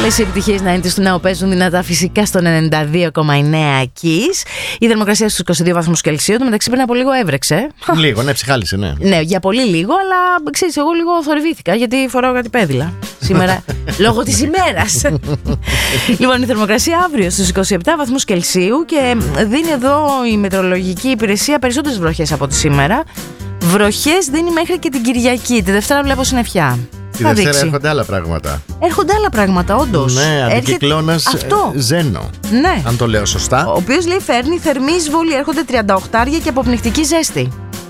Όλες οι επιτυχίες 90's του νέου παίζουν δυνατά φυσικά στο 92,9 Kiss. Η θερμοκρασία στους 22 βαθμούς Κελσίου. Το μεταξύ πριν από λίγο έβρεξε. Λίγο, ναι, ψυχάλισε, ναι. Ναι, για πολύ λίγο, αλλά ξέρεις, εγώ λίγο θορυβήθηκα γιατί φοράω κάτι πέδιλα σήμερα. Λόγω της ημέρας. Λοιπόν, η θερμοκρασία αύριο στους 27 βαθμούς Κελσίου και δίνει εδώ η μετεωρολογική υπηρεσία περισσότερες βροχές από τη σήμερα. Βροχές δίνει μέχρι και την Κυριακή. Τη Δευτέρα βλέπω συννεφιά. Τη Δευτέρα έρχονται άλλα πράγματα. Έρχονται άλλα πράγματα, όντως. Ναι, αντικυκλώνας Ζένο. Ναι. Αν το λέω σωστά. Ο οποίος λέει φέρνει θερμή εισβολή. Έρχονται 38 και αποπνικτική ζέστη.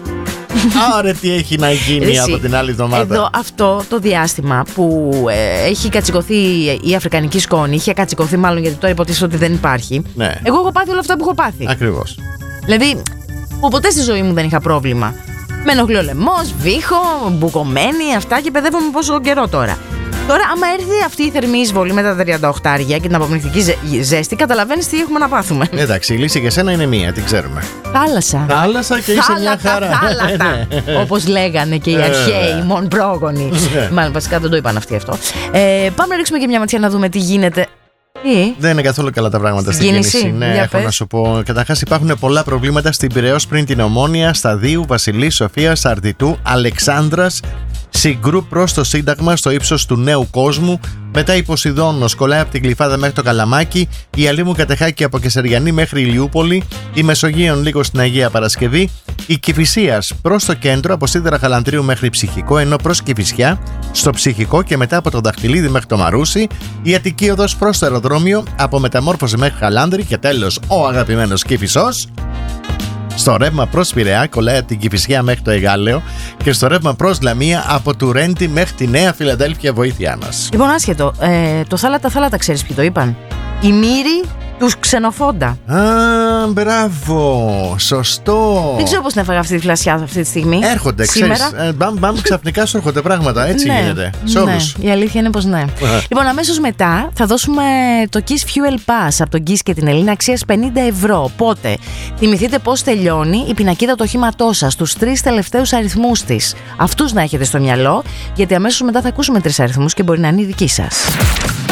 Άρα τι έχει να γίνει από την άλλη εβδομάδα. Εδώ αυτό το διάστημα που έχει κατσικωθεί η αφρικανική σκόνη, είχε κατσικωθεί μάλλον γιατί τώρα υποτίθεται ότι δεν υπάρχει. Ναι. Εγώ έχω πάθει όλα αυτά που έχω πάθει. Ακριβώς. Δηλαδή, που ποτέ στη ζωή μου δεν είχα πρόβλημα. Με ενοχλεί ο λαιμός, βήχο, μπουκωμένη, αυτά και παιδεύομαι πόσο καιρό τώρα. Τώρα, άμα έρθει αυτή η θερμή εισβολή με τα 38 και την αποπνικτική ζέστη, καταλαβαίνεις τι έχουμε να πάθουμε. Εντάξει, η λύση για σένα είναι μία, την ξέρουμε. Θάλασσα. Θάλασσα και είσαι μια χαρά. Θάλασσα. Όπως λέγανε και οι αρχαίοι, οι μον πρόγονοι. Μάλλον βασικά δεν το είπαν αυτοί αυτό. Πάμε να ρίξουμε και μια ματιά να δούμε τι γίνεται. Δεν είναι καθόλου καλά τα πράγματα στην κίνηση. Ναι, έχω να σου πω. Καταρχάς υπάρχουν πολλά προβλήματα στην Πειραιώς πριν την Ομόνια, Σταδίου, Βασιλής, Σοφίας, Αρτιτού, Αλεξάνδρας, Συγκρού προς το Σύνταγμα στο ύψος του Νέου Κόσμου. Μετά η Ποσειδώνος κολλάει από την Γλυφάδα μέχρι το Καλαμάκι, η Αλήμου Κατεχάκη από Κεσαριανή μέχρι Ηλιούπολη, η Μεσογείων λίγο στην Αγία Παρασκευή, η Κηφισίας προς το κέντρο από Σίδερα Χαλανδρίου μέχρι Ψυχικό, ενώ προς Κηφισιά στο Ψυχικό και μετά από το Δαχτυλίδι μέχρι το Μαρούσι, η Αττική Οδός προς το αεροδρόμιο από Μεταμόρφωση μέχρι Χαλάνδρη και τέλος ο αγαπημένος Κηφισός. Στο ρεύμα προς Πειραιά κολλάει από την Κηφισιά μέχρι το Εγάλεο και στο ρεύμα προς Λαμία από Τουρέντι μέχρι τη Νέα Φιλαδέλφια, βοήθειά μας. Λοιπόν, άσχετο, το θάλατα ξέρεις ποιοι το είπαν. Η Μύρη τους Ξενοφόντα. Μπράβο, σωστό. Δεν ξέρω πώς την έφαγα αυτή τη φλασιά αυτή τη στιγμή. Έρχονται, ξέρεις. Μπαμ, ξαφνικά σου έρχονται πράγματα. Έτσι γίνεται. Σε όλους. Η αλήθεια είναι πως ναι. Λοιπόν, αμέσως μετά θα δώσουμε το Kiss Fuel Pass από τον Kiss και την Ελλήνα αξίας 50 ευρώ. Οπότε, θυμηθείτε πώς τελειώνει η πινακίδα του οχήματός σας, τους 3 τελευταίους αριθμούς της. Αυτούς να έχετε στο μυαλό, γιατί αμέσως μετά θα ακούσουμε 3 αριθμούς και μπορεί να είναι οι δικοί σας.